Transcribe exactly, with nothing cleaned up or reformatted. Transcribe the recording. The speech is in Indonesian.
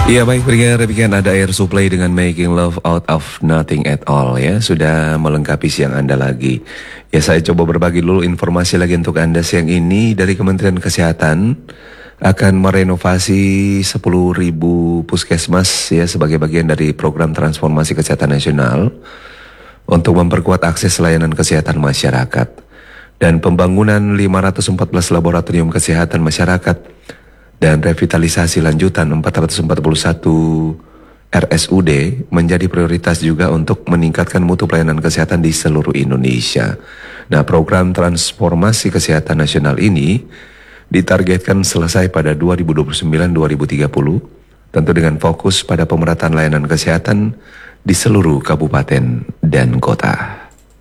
Iya baik, pendengar, demikian ada Air Supply dengan Making Love Out of Nothing at All ya. Sudah melengkapi siang Anda lagi. Ya, saya coba berbagi dulu informasi lagi untuk Anda siang ini. Dari Kementerian Kesehatan akan merenovasi sepuluh ribu puskesmas ya sebagai bagian dari program transformasi kesehatan nasional untuk memperkuat akses layanan kesehatan masyarakat. Dan pembangunan lima ratus empat belas laboratorium kesehatan masyarakat dan revitalisasi lanjutan empat ratus empat puluh satu R S U D menjadi prioritas juga untuk meningkatkan mutu pelayanan kesehatan di seluruh Indonesia. Nah, program transformasi kesehatan nasional ini ditargetkan selesai pada dua ribu dua puluh sembilan sampai dua ribu tiga puluh, tentu dengan fokus pada pemerataan layanan kesehatan di seluruh kabupaten dan kota.